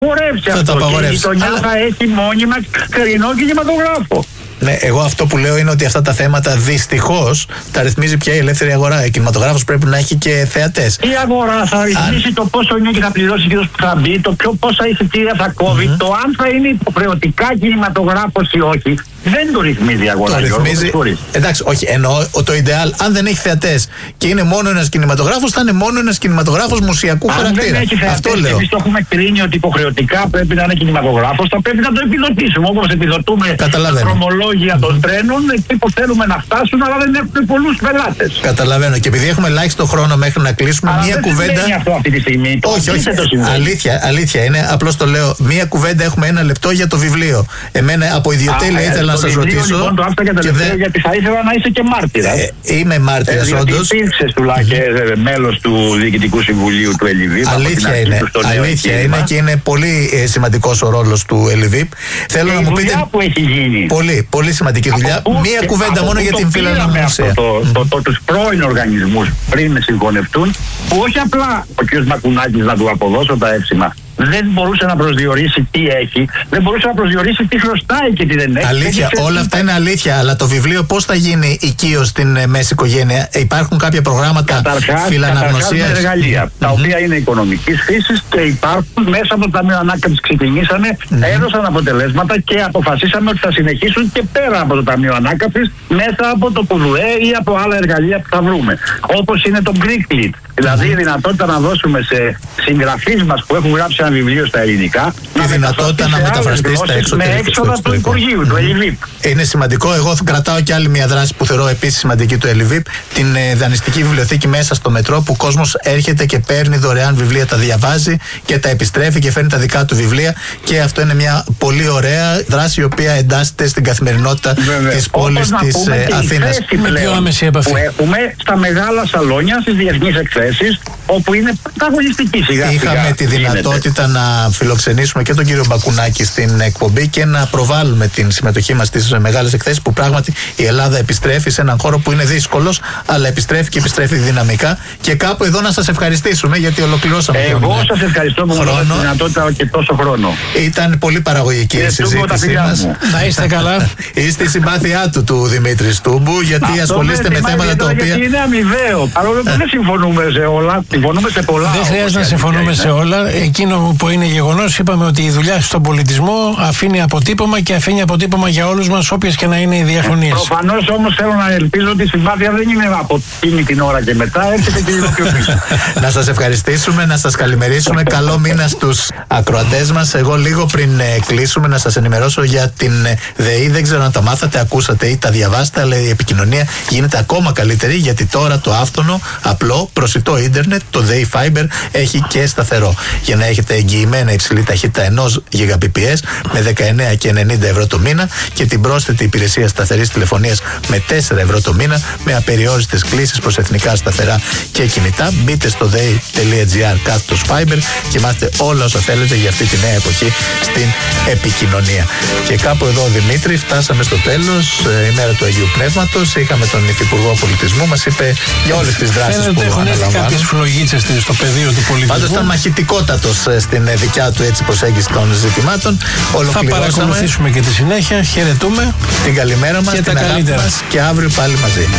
απαγορεύσει αυτό. Και η γειτονιά θα έχει μόνιμα θερινό κινηματογράφο. Ναι, εγώ αυτό που λέω είναι ότι αυτά τα θέματα δυστυχώς τα ρυθμίζει πια η ελεύθερη αγορά. Ο κινηματογράφος πρέπει να έχει και θεατές. Η αγορά θα ρυθμίσει το πόσο είναι και θα πληρώσει και που θα μπει, το πόσα εισιτήρια θα κόβει, το αν θα είναι υποχρεωτικά κινηματογράφος ή όχι. Δεν το ρυθμίζει η αγορά. Το ρυθμίζει. Εντάξει, όχι, εννοώ το ιντεάλ, αν δεν έχει θεατές και είναι μόνο ένας κινηματογράφος, θα είναι μόνο ένας κινηματογράφος μουσιακού χαρακτήρα. Αν δεν έχει θεατές, εμείς το έχουμε κρίνει ότι υποχρεωτικά πρέπει να είναι κινηματογράφος, θα πρέπει να το επιδοτήσουμε. Όπως επιδοτούμε τα δρομολόγια των τρένων, εκεί που θέλουμε να φτάσουν, αλλά δεν έχουν πολλούς πελάτες. Καταλαβαίνω. Και επειδή έχουμε ελάχιστο χρόνο μέχρι να κλείσουμε, μία κουβέντα. Δεν είναι αυτό αυτή τη στιγμή. Όχι. Αλήθεια είναι. Απλώς το λέω. Μία κουβέντα, έχουμε 1 λεπτό για το βιβλίο. Εμένα από ιδιοτέλεια ήθελα να σας ρωτήσω. Λοιπόν, το άφησα για τελευταίο γιατί θα ήθελα να είσαι και μάρτυρας. Είμαι μάρτυρας, όντως. Υπήρξες τουλάχιστον μέλος του Διοικητικού Συμβουλίου του ΕΛΙΒΙΠ. Αλήθεια είναι και είναι πολύ σημαντικός ο ρόλος του ΕΛΙΒΙΠ. Θέλω να μου πείτε. Δουλειά που έχει γίνει. Πολύ σημαντική δουλειά. Μία κουβέντα μόνο για την φιλανομία. Τους πρώην οργανισμούς πριν συγχωνευτούν, που όχι απλά ο κ. Μακουνάκης, να του αποδώσω τα εύσημα, δεν μπορούσε να προσδιορίσει τι έχει, δεν μπορούσε να προσδιορίσει τι χρωστάει και τι δεν έχει. Αλήθεια, όλα αυτά είναι αλήθεια, αλλά το βιβλίο πώς θα γίνει οικείος στην μέση οικογένεια? Υπάρχουν κάποια προγράμματα φιλαναγνωσίας? Καταρχάς εργαλεία, τα οποία είναι οικονομικής φύσης και υπάρχουν μέσα από το Ταμείο Ανάκαμψης. Ξεκινήσανε, έδωσαν αποτελέσματα και αποφασίσαμε ότι θα συνεχίσουν και πέρα από το Ταμείο Ανάκαμψης, μέσα από το ΠΟΔΟΕ ή από άλλα εργαλεία που θα βρούμε. Όπως είναι το Greek Lit. Δηλαδή η δυνατότητα να δώσουμε σε συγγραφείς μας που έχουν γράψει ένα βιβλίο στα ελληνικά τη δυνατότητα να μεταφραστεί στα εξωτερικά. Με έξοδα του Υπουργείου, του ΕΛΙΒΙΠ. Είναι σημαντικό. Εγώ κρατάω και άλλη μια δράση που θεωρώ επίσης σημαντική του ΕΛΙΒΙΠ, την δανειστική βιβλιοθήκη μέσα στο μετρό, που ο κόσμος έρχεται και παίρνει δωρεάν βιβλία, τα διαβάζει και τα επιστρέφει και φέρνει τα δικά του βιβλία. Και αυτό είναι μια πολύ ωραία δράση, η οποία εντάσσεται στην καθημερινότητα της πόλης της Αθήνας. Που έχουμε στα μεγάλα σαλόνια, στις διεθνείς εκθέσεις, όπου είναι πρωταγωνιστική σιγά. Είχαμε τη δυνατότητα να φιλοξενήσουμε και τον κύριο Μπακουνάκη στην εκπομπή και να προβάλλουμε την συμμετοχή μας στις μεγάλες εκθέσεις, που πράγματι η Ελλάδα επιστρέφει σε έναν χώρο που είναι δύσκολος, αλλά επιστρέφει και επιστρέφει δυναμικά. Και κάπου εδώ να σας ευχαριστήσουμε, γιατί ολοκληρώσαμε. Εγώ σας ευχαριστώ που μου δώσατε τη δυνατότητα και τόσο χρόνο. Ήταν πολύ παραγωγική η συζήτησή μας. Να είστε καλά. Είστε η συμπάθειά του Δημήτρη Στούμπου, γιατί ασχολείστε με θέματα τα οποία. Είναι αμοιβαίο. Παρόλο που δεν συμφωνούμε σε όλα, συμφωνούμε σε πολλά. Δεν χρειάζεται να συμφωνούμε σε όλα. Εκείνο που είναι γεγονός, είπαμε ότι η δουλειά στον πολιτισμό αφήνει αποτύπωμα και αφήνει αποτύπωμα για όλους μας, όποιες και να είναι οι διαφωνίες. Προφανώς όμως θέλω να ελπίζω ότι η συμπάθεια δεν είναι από εκείνη την ώρα και μετά, έρχεται και λίγο πιο πίσω. Να σας ευχαριστήσουμε, να σας καλημερίσουμε. Καλό μήνα στους ακροατές μας. Εγώ λίγο πριν κλείσουμε να σας ενημερώσω για την ΔΕΗ. Δεν ξέρω αν τα μάθατε, ακούσατε ή τα διαβάσατε, αλλά η επικοινωνία γίνεται ακόμα καλύτερη, γιατί τώρα το άφθονο, απλό, προσιτό ίντερνετ, το ΔΕΗ Fiber, έχει και σταθερό. Για να έχετε εγγυημένα υψηλή ταχύτητα 1 Gbps με 19 και 90 ευρώ το μήνα και την πρόσθετη υπηρεσία σταθερής τηλεφωνίας με 4 ευρώ το μήνα, με απεριόριστες κλήσεις προς εθνικά σταθερά και κινητά. Μπείτε στο dei.gr/fiber και μάθετε όλα όσα θέλετε για αυτή τη νέα εποχή στην επικοινωνία. Και κάπου εδώ, Δημήτρη, φτάσαμε στο τέλος. Η μέρα του Αγίου Πνεύματος. Είχαμε τον Υφυπουργό Πολιτισμού, μας είπε για όλες τις δράσεις που αναλαμβάνουν. Κάποιες φλογίτσες στο πεδίο του πολιτισμού. Πάντως ήταν μαχητικότατος στην δικιά του έτσι προσέγγιση των ζητημάτων. Θα παρακολουθήσουμε και τη συνέχεια. Χαιρετούμε την καλημέρα μας, και την τα αγάπη καλύτερα μας, και αύριο πάλι μαζί.